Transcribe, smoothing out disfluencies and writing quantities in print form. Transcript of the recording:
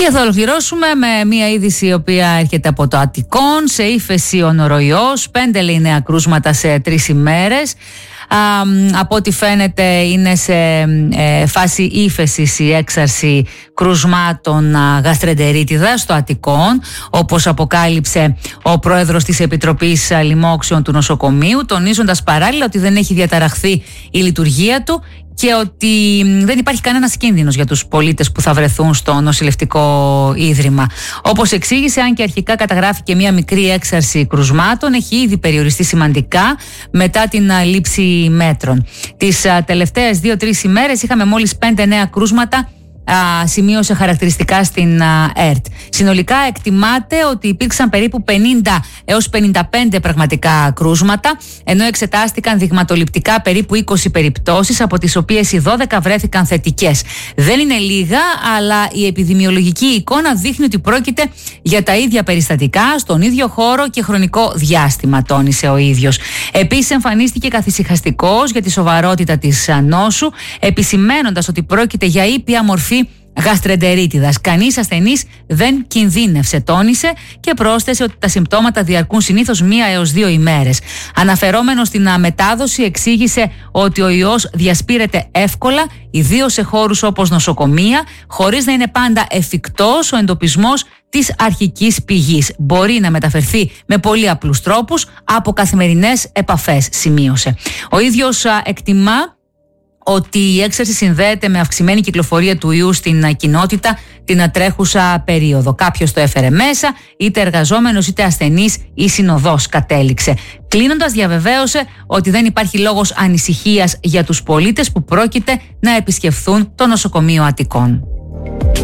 Και θα ολοκληρώσουμε με μια είδηση η οποία έρχεται από το Αττικόν. Σε ύφεση ο νοροϊός, 5 λέει νέα κρούσματα σε 3 ημέρες. Από ό,τι φαίνεται είναι σε φάση ύφεσης η έξαρση κρουσμάτων γαστρεντερίτιδας στο Αττικόν, όπως αποκάλυψε ο πρόεδρος της Επιτροπής Λοιμόξεων του νοσοκομείου, τονίζοντας παράλληλα ότι δεν έχει διαταραχθεί η λειτουργία του και ότι δεν υπάρχει κανένας κίνδυνος για τους πολίτες που θα βρεθούν στο νοσηλευτικό ίδρυμα. Όπως εξήγησε, αν και αρχικά καταγράφηκε μια μικρή έξαρση κρουσμάτων, έχει ήδη περιοριστεί σημαντικά μετά την λήψη μέτρων. Τις τελευταίες 2-3 ημέρες είχαμε μόλις 5 νέα κρούσματα, σημείωσε χαρακτηριστικά στην ΕΡΤ. Συνολικά εκτιμάται ότι υπήρξαν περίπου 50 έως 55 πραγματικά κρούσματα, ενώ εξετάστηκαν δειγματοληπτικά περίπου 20 περιπτώσεις, από τις οποίες οι 12 βρέθηκαν θετικές. Δεν είναι λίγα, αλλά η επιδημιολογική εικόνα δείχνει ότι πρόκειται για τα ίδια περιστατικά στον ίδιο χώρο και χρονικό διάστημα, τόνισε ο ίδιος. Επίσης εμφανίστηκε καθησυχαστικός για τη σοβαρότητα της νόσου, επισημαίνοντας ότι πρόκειται για ήπια μορφή γαστρεντερίτιδας. Κανείς ασθενής δεν κινδύνευσε, τόνισε, και πρόσθεσε ότι τα συμπτώματα διαρκούν συνήθως 1 έως 2 ημέρες. Αναφερόμενος στην μετάδοση, εξήγησε ότι ο ιός διασπείρεται εύκολα, ιδίως σε χώρους όπως νοσοκομεία, χωρίς να είναι πάντα εφικτός ο εντοπισμός της αρχικής πηγής. Μπορεί να μεταφερθεί με πολύ απλούς τρόπους από καθημερινές επαφές, σημείωσε. Ο ίδιος εκτιμά ότι η έξαρση συνδέεται με αυξημένη κυκλοφορία του ιού στην κοινότητα την τρέχουσα περίοδο. Κάποιος το έφερε μέσα, είτε εργαζόμενος είτε ασθενής ή συνοδός, κατέληξε. Κλείνοντας, διαβεβαίωσε ότι δεν υπάρχει λόγος ανησυχίας για τους πολίτες που πρόκειται να επισκεφθούν το νοσοκομείο Αττικών.